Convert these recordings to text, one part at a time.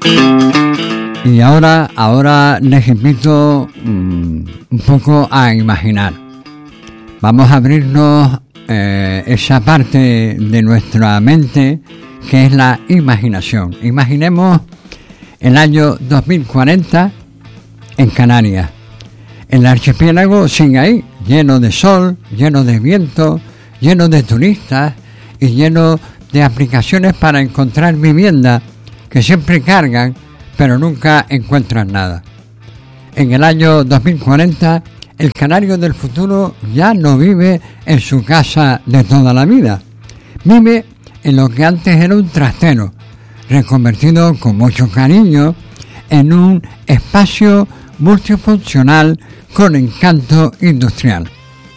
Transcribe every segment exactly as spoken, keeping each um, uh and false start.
Y ahora, ahora les invito um, un poco a imaginar. Vamos a abrirnos eh, esa parte de nuestra mente que es la imaginación. Imaginemos el año dos mil cuarenta en Canarias. El archipiélago sigue ahí, lleno de sol, lleno de viento, lleno de turistas y lleno de aplicaciones para encontrar vivienda que siempre cargan, pero nunca encuentran nada. En el año dos mil cuarenta, el canario del futuro ya no vive en su casa de toda la vida. Vive en lo que antes era un trastero, reconvertido con mucho cariño en un espacio multifuncional con encanto industrial.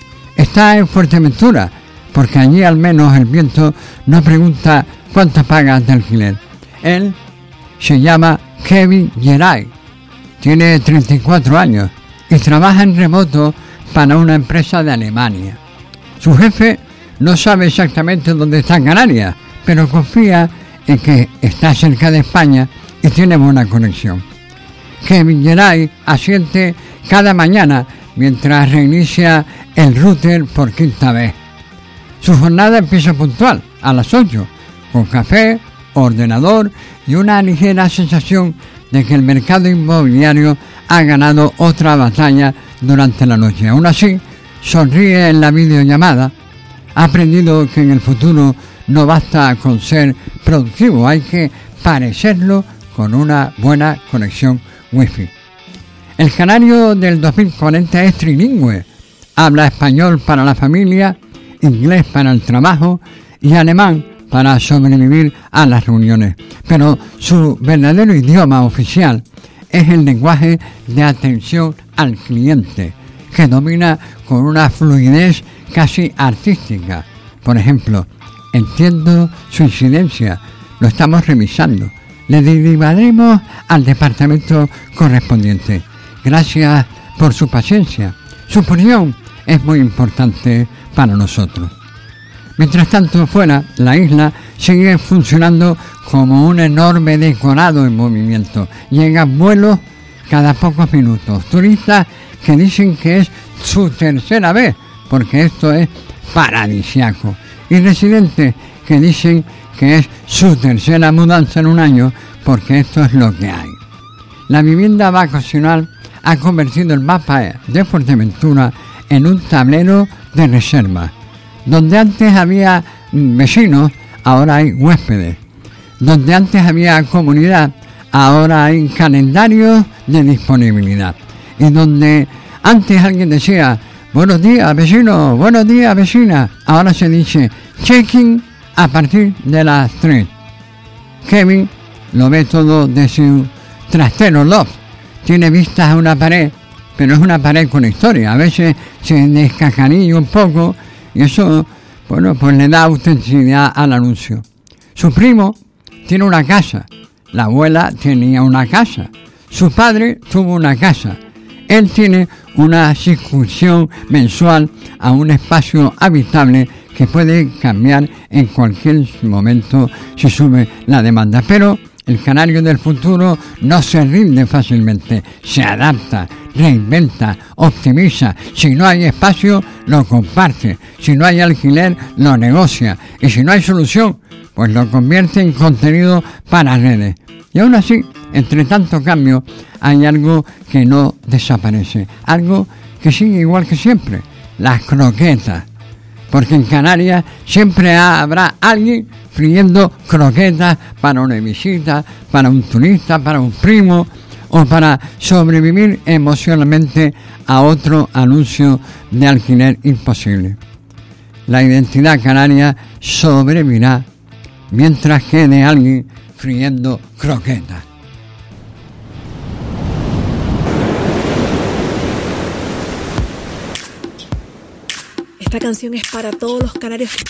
Está en Fuerteventura, porque allí al menos el viento no pregunta cuánto pagas de alquiler. Él se llama Kevin Geray, tiene treinta y cuatro años y trabaja en remoto para una empresa de Alemania. Su jefe no sabe exactamente dónde está Canarias, pero confía en que está cerca de España y tiene buena conexión. Kevin Geray asiente cada mañana mientras reinicia el router por quinta vez. Su jornada empieza puntual, a las ocho, con café, ordenador y una ligera sensación de que el mercado inmobiliario ha ganado otra batalla durante la noche. Aún así, sonríe en la videollamada. Ha aprendido que en el futuro no basta con ser productivo, hay que parecerlo con una buena conexión wifi. El canario del dos mil cuarenta es trilingüe. Habla español para la familia, inglés para el trabajo y alemán para sobrevivir a las reuniones. Pero su verdadero idioma oficial es el lenguaje de atención al cliente, que domina con una fluidez casi artística. Por ejemplo, entiendo su incidencia, lo estamos revisando, le derivaremos al departamento correspondiente. Gracias por su paciencia, su opinión es muy importante para nosotros. Mientras tanto, fuera, la isla sigue funcionando como un enorme decorado en movimiento. Llegan vuelos cada pocos minutos. Turistas que dicen que es su tercera vez, porque esto es paradisiaco. Y residentes que dicen que es su tercera mudanza en un año, porque esto es lo que hay. La vivienda vacacional ha convertido el mapa de Fuerteventura en un tablero de reserva. Donde antes había vecinos, ahora hay huéspedes. Donde antes había comunidad, ahora hay calendarios de disponibilidad. Y donde antes alguien decía, buenos días vecino, buenos días vecina, ahora se dice check-in a partir de las tres. Kevin lo ve todo de su trastero loft. Tiene vistas a una pared, pero es una pared con historia. A veces se descacarilla un poco y eso, bueno, pues le da autenticidad al anuncio. Su primo tiene una casa, la abuela tenía una casa, su padre tuvo una casa. Él tiene una suscripción mensual a un espacio habitable que puede cambiar en cualquier momento si sube la demanda. Pero el canario del futuro no se rinde fácilmente, se adapta, reinventa, optimiza. Si no hay espacio, lo comparte. Si no hay alquiler, lo negocia. Y si no hay solución, pues lo convierte en contenido para redes. Y aún así, entre tanto cambio, hay algo que no desaparece. Algo que sigue igual que siempre. Las croquetas. Porque en Canarias siempre habrá alguien friendo croquetas para una visita, para un turista, para un primo o para sobrevivir emocionalmente a otro anuncio de alquiler imposible. La identidad canaria sobrevivirá mientras quede alguien friendo croquetas. Esta canción es para todos los canarios que